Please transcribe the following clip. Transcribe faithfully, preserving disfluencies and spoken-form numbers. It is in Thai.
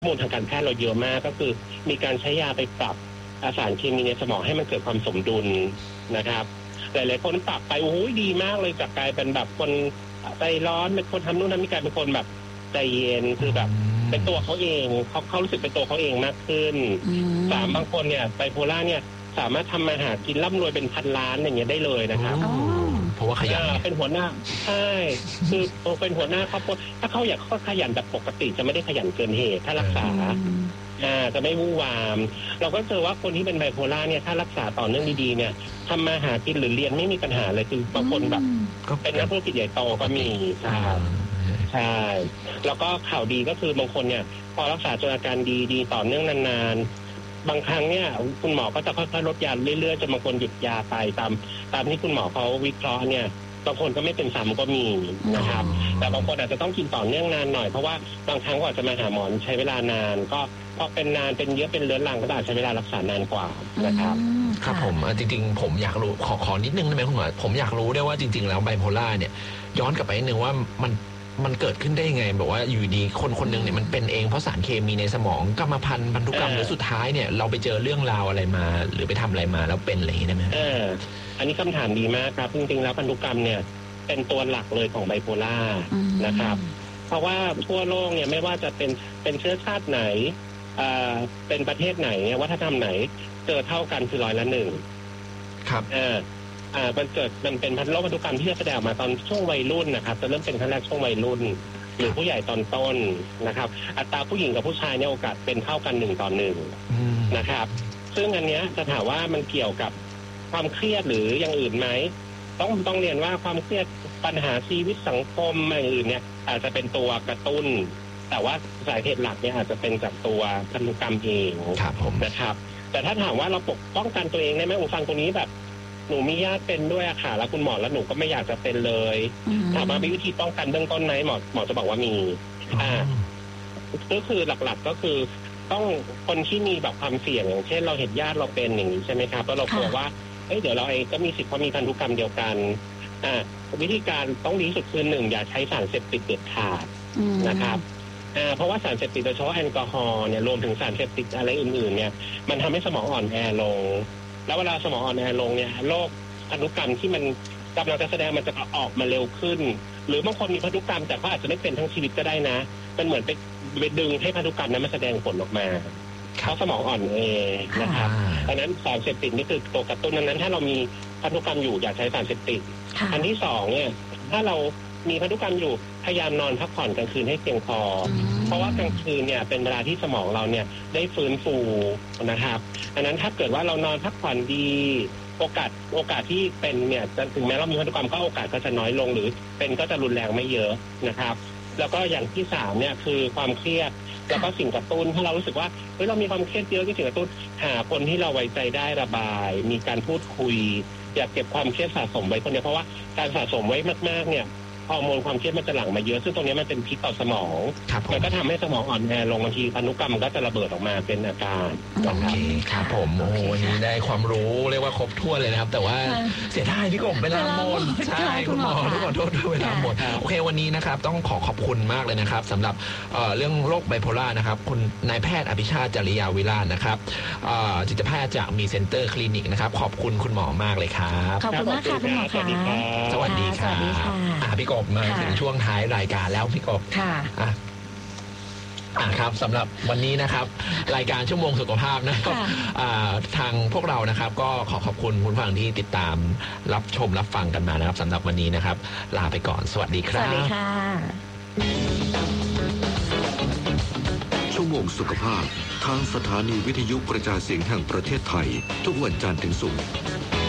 ข้อมูลทางการแพทย์เราเยอะมากก็คือมีการใช้ยาไปปรับสารเคมีในสมองให้มันเกิดความสมดุลนะครับหลายๆคนปรับไปโอ้ยดีมากเลยจากกลายเป็นแบบคนใจร้อนเป็นคนทำนู่นทำนี่กลายเป็นคนแบบใจเย็นคือแบบเป็นตัวเขาเองเขาเขารู้สึกเป็นตัวเขาเองมากขึ้นสามบางคนเนี่ยไบโพล่าเนี่ยสามารถทำมาหากินร่ำรวยเป็นพันล้านอย่างเงี้ยได้เลยนะครับเพราะว่าขยันเป็นหัวหน้าใช่คือเป็นหัวหน้าครอบครัวถ้าเขาอยากเขาขยันแบบปกติจะไม่ได้ขยันเกินเหตุถ้ารักษาอ่าจะไม่วู่วามเราก็เจอว่าคนที่เป็นไบโพล่าเนี่ยถ้ารักษาต่อเนื่องดีๆเนี่ยทำมาหากินหรือเรียนไม่มีปัญหาเลยคือบางคนแบบเป็นนักธุรกิจใหญ่โตก็มีใช่ใช่แล้วก็ข่าวดีก็คือบางคนเนี่ยพอรักษาจนอาการดีดีต่อเนื่องนานๆบางครั้งเนี่ยคุณหมอก็จะค่อยๆลดยาเรื่อยๆจนบางคนหยุดยาไปตามตามที่คุณหมอเขาวิเคราะห์เนี่ยบางคนก็ไม่เป็นซ้ำก็มีนะครับแต่บางคนอาจจะต้องกินต่อเนื่องนานหน่อยเพราะว่าบางครั้งกว่าจะมาหาหมอใช้เวลานานก็พอเป็นนานเป็นเยอะเป็นเรื้อรังก็อาจใช้เวลารักษานานกว่านะครับครับผมจริงๆผมอยากรู้ขอขอนิดนึงได้ไหมคุณหมอผมอยากรู้ได้ว่าจริงๆแล้วไบโพล่าเนี่ยย้อนกลับไปนิดนึงว่ามันมันเกิดขึ้นได้ยังไงแบบว่าอยู่ดีคนคนหนึ่งเนี่ยมันเป็นเองเพราะสารเคมีในสมองกรรมพันธุ์พันธุกรรมหรือสุดท้ายเนี่ยเราไปเจอเรื่องราวอะไรมาหรือไปทำอะไรมาแล้วเป็นอะไรอย่างนี้ได้ไหมอ่าอันนี้คำถามดีมากครับจริงๆแล้วพันธุกรรมเนี่ยเป็นตัวหลักเลยของไบโพล่านะครับเพราะว่าทั่วโลกเนี่ยไม่ว่าจะเป็นเป็นเชื้อชาติไหนอ่าเป็นประเทศไหนวัฒนธรรมไหนเจอเท่ากันคือร้อยละหนึ่งครับอ่าอ่ามันเกิดมันเป็นพันธุโรคพันธุกรรมที่จะแสดงออกมาตอนช่วงวัยรุ่นนะครับจะเริ่มเป็นครั้งแรกช่วงวัยรุ่นหรือผู้ใหญ่ตอนต้นนะครับอัตราผู้หญิงกับผู้ชายเนี่ยโอกาสเป็นเท่ากันหนึ่งต่อหนึ่งนะครับซึ่งอันเนี้ยจะถามว่ามันเกี่ยวกับความเครียดหรืออย่างอื่นไหมต้องต้องเรียนว่าความเครียดปัญหาชีวิตสังคมอะไรอื่นเนี่ยอาจจะเป็นตัวกระตุ้นแต่ว่าสาเหตุหลักเนี่ยอาจจะเป็นจากตัวพันธุกรรมเองนะครับแต่ถ้าถามว่าเราปกป้องกันตัวเองได้ไหมผมฟังตรงนี้แบบหนูมีญาติเป็นด้วยอะค่ะแล้วคุณหมอแล้วหนูก็ไม่อยากจะเป็นเลยถามว่ามีวิธีป้องกันเบื้องต้นไหมหมอหมอจะบอกว่ามีอ่าก็คือหลักๆก็คือต้องคนที่มีแบบความเสี่ยงอย่างเช่นเราเห็นญาติเราเป็นอย่างนี้ใช่ไหมครับแล้วเรากลัวว่าเฮ้ยเดี๋ยวเราเองก็มีสิทธิ์เพราะมีพันธุกรรมเดียวกันอ่าวิธีการต้องดีที่สุดคือหนึ่งอย่าใช้สารเสพติดเด็ดขาดนะครับอ่าเพราะว่าสารเสพติดโดยเฉพาะแอลกอฮอล์เนี่ยรวมถึงสารเสพติดอะไรอื่นๆเนี่ยมันทำให้สมองอ่อนแอลงแล้วเวลาสมองอ่อนแอลงเนี่ยโรคพันธุกรรมที่มันกำลังจะแสดงมันจะออกมาเร็วขึ้นหรือบางคนมีพันธุกรรมแต่เขาอาจจะไม่เป็นทั้งชีวิตก็ได้นะมันเหมือนไปไปดึงให้พันธุกรรมนั้นมาแสดงผลออกมาเขาสมองอ่อนแอนะครับดังนั้นสารเสพติดนี่คือตัวกระตุ้นนั้นถ้าเรามีพันธุกรรมอยู่อย่าใช้สารเสพติดอันที่สองเนี่ยถ้าเรามีพันธุกรรมอยู่พยายามนอนพักผ่อนกลางคืนให้เพียงพอเพราะว่ากลางคืนเนี่ยเป็นเวลาที่สมองเราเนี่ยได้ฟื้นฟูนะครับอันนั้นถ้าเกิดว่าเรานอนพักผ่อนดีโอกาสโอกาสที่เป็นเนี่ยถึงแม้เรามีพันธุกรรมก็โอกาสก็จะน้อยลงหรือเป็นก็จะรุนแรงไม่เยอะนะครับแล้วก็อย่างที่สามเนี่ยคือความเครียดแล้วก็สิ่งกระตุ้นถ้าเรารู้สึกว่าเฮ้ยเรามีความเครียดเยอะที่สิ่งกระตุ้นหาคนที่เราไว้ใจได้ระบายมีการพูดคุยอย่าเก็บความเครียดสะสมไว้คนเดียวเพราะว่าการสะสมไว้มากๆเนี่ยฮอร์โมนความเครียดมันจะหลั่งมาเยอะซึ่งตรงนี้มันเป็นพิษต่อสมองมันก็ทำให้สมองอ่อนแอลงบางทีพันธุกรรมมันก็จะระเบิดออกมาเป็นอาการโอเคครับผมโอ้โหวันนี้ได้ความรู้เรียกว่าครบถ้วนเลยนะครับแต่ว่าเสียดายพี่กบเวลาหมดใช่คุณหมอทุกคนโทษด้วยเวลาหมดโอเควันนี้นะครับต้องขอขอบคุณมากเลยนะครับสำหรับเรื่องโรคไบโพล่านะครับคุณนายแพทย์อภิชาติจริยาวิราชนะครับจิตแพทย์จากมีเซ็นเตอร์คลินิกนะครับขอบคุณคุณหมอมากเลยครับขอบคุณมากค่ะคุณหมอค่ะสวัสดีค่ะพี่กบมาถึงช่วงท้ายรายการแล้วพี่กบค่ะอ่ะอ่ะครับสำหรับวันนี้นะครับรายการชั่วโมงสุขภาพนะครับทางพวกเรานะครับก็ขอขอบคุณคุณฟังที่ติดตามรับชมรับฟังกันมานะครับสำหรับวันนี้นะครับลาไปก่อนสวัสดีครับสวัสดีค่ะชั่วโมงสุขภาพทางสถานีวิทยุกระจายเสียงแห่งประเทศไทยทุกวันจันทร์ถึงศุกร์